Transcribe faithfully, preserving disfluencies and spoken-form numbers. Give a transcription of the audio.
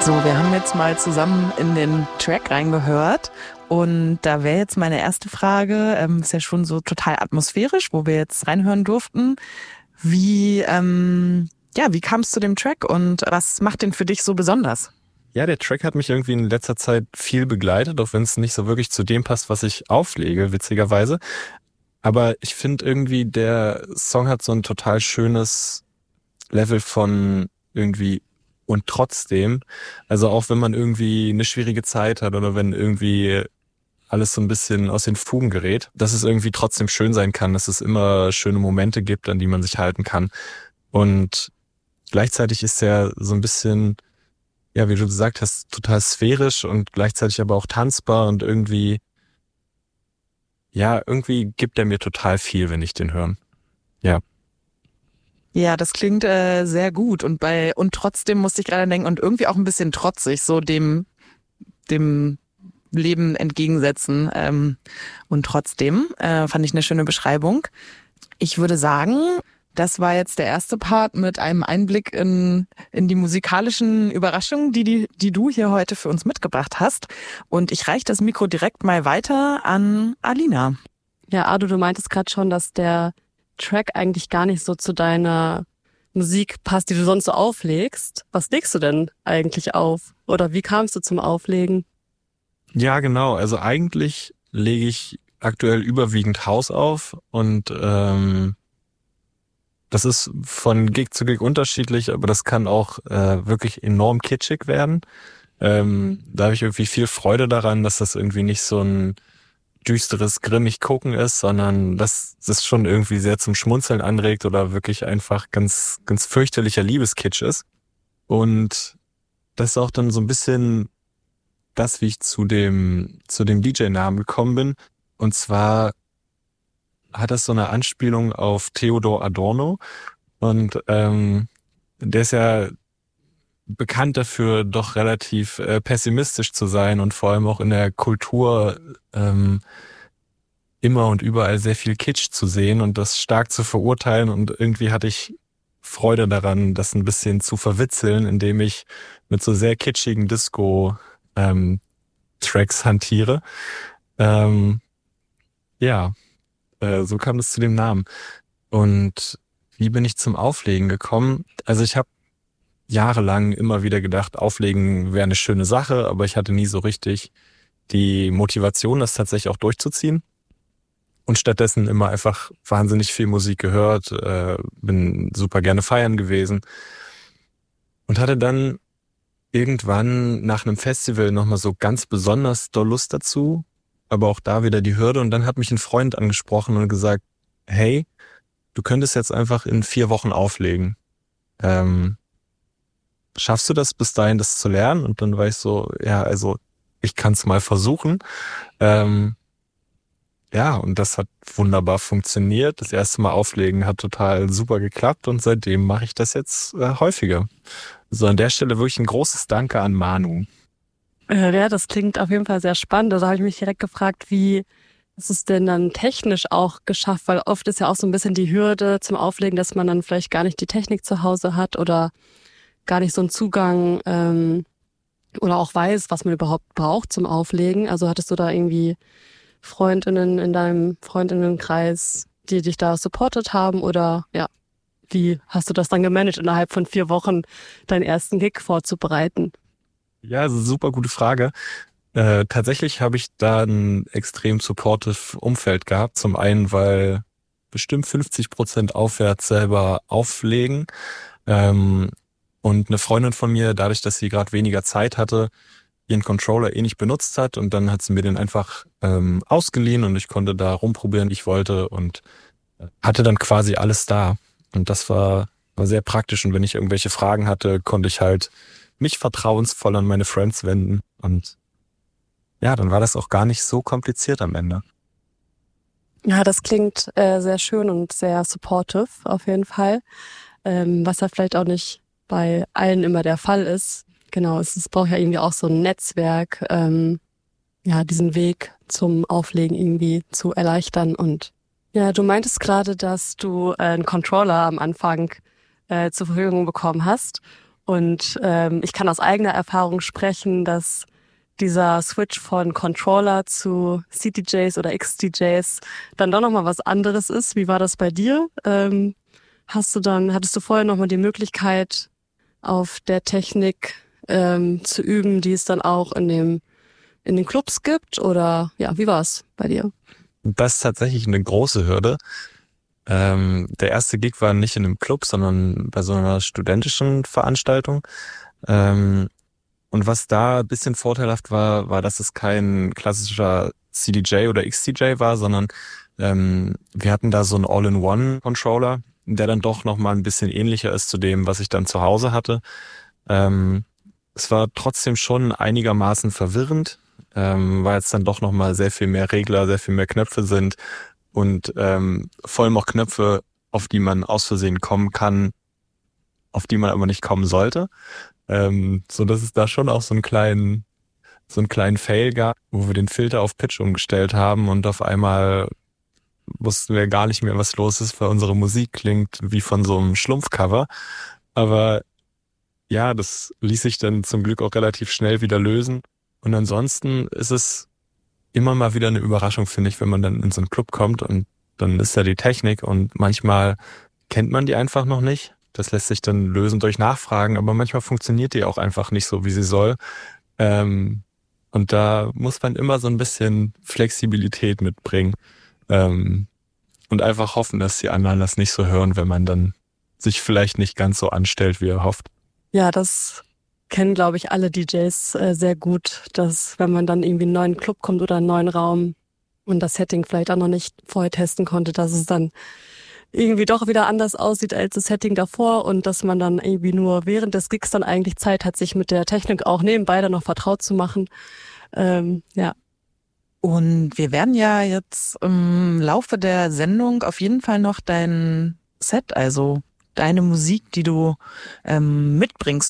So, wir haben jetzt mal zusammen in den Track reingehört und da wäre jetzt meine erste Frage, ähm, ist ja schon so total atmosphärisch, wo wir jetzt reinhören durften. Wie, ähm, ja, wie kam es zu dem Track und was macht den für dich so besonders? Ja, der Track hat mich irgendwie in letzter Zeit viel begleitet, auch wenn es nicht so wirklich zu dem passt, was ich auflege, witzigerweise. Aber ich finde irgendwie, der Song hat so ein total schönes Level von irgendwie und trotzdem. Also auch wenn man irgendwie eine schwierige Zeit hat oder wenn irgendwie alles so ein bisschen aus den Fugen gerät, dass es irgendwie trotzdem schön sein kann, dass es immer schöne Momente gibt, an die man sich halten kann. Und gleichzeitig ist er so ein bisschen, ja, wie du gesagt hast, total sphärisch und gleichzeitig aber auch tanzbar und irgendwie, ja, irgendwie gibt er mir total viel, wenn ich den höre. Ja. Ja, das klingt äh, sehr gut und bei und trotzdem musste ich gerade denken und irgendwie auch ein bisschen trotzig, so dem dem Leben entgegensetzen. Ähm, und trotzdem äh, fand ich eine schöne Beschreibung. Ich würde sagen, das war jetzt der erste Part mit einem Einblick in in die musikalischen Überraschungen, die die die du hier heute für uns mitgebracht hast. Und ich reiche das Mikro direkt mal weiter an Alina. Ja, Adu, du meintest gerade schon, dass der Track eigentlich gar nicht so zu deiner Musik passt, die du sonst so auflegst. Was legst du denn eigentlich auf? Oder wie kamst du zum Auflegen? Ja, genau. Also eigentlich lege ich aktuell überwiegend House auf und ähm, das ist von Gig zu Gig unterschiedlich, aber das kann auch äh, wirklich enorm kitschig werden. Ähm, da habe ich irgendwie viel Freude daran, dass das irgendwie nicht so ein düsteres, grimmig gucken ist, sondern dass das schon irgendwie sehr zum Schmunzeln anregt oder wirklich einfach ganz, ganz fürchterlicher Liebeskitsch ist. Und das ist auch dann so ein bisschen das, wie ich zu dem, zu dem D J-Namen gekommen bin. Und zwar hat das so eine Anspielung auf Theodor Adorno. Und ähm, der ist ja bekannt dafür, doch relativ äh, pessimistisch zu sein und vor allem auch in der Kultur ähm, immer und überall sehr viel Kitsch zu sehen und das stark zu verurteilen. Und irgendwie hatte ich Freude daran, das ein bisschen zu verwitzeln, indem ich mit so sehr kitschigen Disco ähm, Tracks hantiere. Ähm, ja, äh, so kam es zu dem Namen. Und wie bin ich zum Auflegen gekommen? Also ich habe jahrelang immer wieder gedacht, Auflegen wäre eine schöne Sache, aber ich hatte nie so richtig die Motivation, das tatsächlich auch durchzuziehen. Und stattdessen immer einfach wahnsinnig viel Musik gehört, äh, bin super gerne feiern gewesen. Und hatte dann irgendwann nach einem Festival nochmal so ganz besonders doll Lust dazu, aber auch da wieder die Hürde. Und dann hat mich ein Freund angesprochen und gesagt, hey, du könntest jetzt einfach in vier Wochen auflegen. Ähm, schaffst du das bis dahin, das zu lernen? Und dann war ich so, ja, also ich kann es mal versuchen. Ähm, ja, und das hat wunderbar funktioniert. Das erste Mal auflegen hat total super geklappt und seitdem mache ich das jetzt äh, häufiger. So an der Stelle wirklich ein großes Danke an Manu. Ja, das klingt auf jeden Fall sehr spannend. Also habe ich mich direkt gefragt, wie ist es denn dann technisch auch geschafft? Weil oft ist ja auch so ein bisschen die Hürde zum Auflegen, dass man dann vielleicht gar nicht die Technik zu Hause hat oder gar nicht so einen Zugang ähm, oder auch weiß, was man überhaupt braucht zum Auflegen. Also hattest du da irgendwie Freundinnen in deinem Freundinnenkreis, die dich da supportet haben oder ja, wie hast du das dann gemanagt, innerhalb von vier Wochen deinen ersten Gig vorzubereiten? Ja, also super gute Frage. Äh, tatsächlich habe ich da ein extrem supportive Umfeld gehabt. Zum einen, weil bestimmt fünfzig Prozent aufwärts selber auflegen. Ähm, und eine Freundin von mir, dadurch, dass sie gerade weniger Zeit hatte, ihren Controller eh nicht benutzt hat und dann hat sie mir den einfach ähm, ausgeliehen und ich konnte da rumprobieren, wie ich wollte und hatte dann quasi alles da. Und das war, war sehr praktisch und wenn ich irgendwelche Fragen hatte, konnte ich halt mich vertrauensvoll an meine Friends wenden und ja, dann war das auch gar nicht so kompliziert am Ende. Ja, das klingt äh, sehr schön und sehr supportive auf jeden Fall, ähm, was ja vielleicht auch nicht bei allen immer der Fall ist. Genau, es, es braucht ja irgendwie auch so ein Netzwerk, ähm, ja, diesen Weg zum Auflegen irgendwie zu erleichtern. Und ja, du meintest gerade, dass du äh, einen Controller am Anfang äh, zur Verfügung bekommen hast. Und ähm, ich kann aus eigener Erfahrung sprechen, dass dieser Switch von Controller zu C D Js oder X D Js dann doch nochmal was anderes ist. Wie war das bei dir? Ähm, hast du dann, hattest du vorher nochmal die Möglichkeit, auf der Technik ähm, zu üben, die es dann auch in dem in den Clubs gibt? Oder ja, wie war es bei dir? Das ist tatsächlich eine große Hürde. Ähm, der erste Gig war nicht in einem Club, sondern bei so einer studentischen Veranstaltung. Ähm, und was da ein bisschen vorteilhaft war, war, dass es kein klassischer C D J oder X D J war, sondern ähm, wir hatten da so einen All-in-One-Controller, der dann doch nochmal ein bisschen ähnlicher ist zu dem, was ich dann zu Hause hatte. Ähm, es war trotzdem schon einigermaßen verwirrend, ähm, weil es dann doch nochmal sehr viel mehr Regler, sehr viel mehr Knöpfe sind und ähm, vor allem auch Knöpfe, auf die man aus Versehen kommen kann, auf die man aber nicht kommen sollte. Ähm, so dass es da schon auch so einen kleinen, so einen kleinen Fail gab, wo wir den Filter auf Pitch umgestellt haben und auf einmal wussten wir gar nicht mehr, was los ist, weil unsere Musik klingt wie von so einem Schlumpfcover. Aber ja, das ließ sich dann zum Glück auch relativ schnell wieder lösen. Und ansonsten ist es immer mal wieder eine Überraschung, finde ich, wenn man dann in so einen Club kommt und dann ist ja die Technik und manchmal kennt man die einfach noch nicht. Das lässt sich dann lösen durch Nachfragen, aber manchmal funktioniert die auch einfach nicht so, wie sie soll. Ähm, und da muss man immer so ein bisschen Flexibilität mitbringen. Ähm, und einfach hoffen, dass die anderen das nicht so hören, wenn man dann sich vielleicht nicht ganz so anstellt, wie er hofft. Ja, das kennen, glaube ich, alle D Js äh, sehr gut, dass wenn man dann irgendwie in einen neuen Club kommt oder einen neuen Raum und das Setting vielleicht auch noch nicht vorher testen konnte, dass es dann irgendwie doch wieder anders aussieht als das Setting davor und dass man dann irgendwie nur während des Gigs dann eigentlich Zeit hat, sich mit der Technik auch nebenbei dann noch vertraut zu machen. Ähm, ja. Und wir werden ja jetzt im Laufe der Sendung auf jeden Fall noch dein Set, also deine Musik, die du ähm, mitbringst,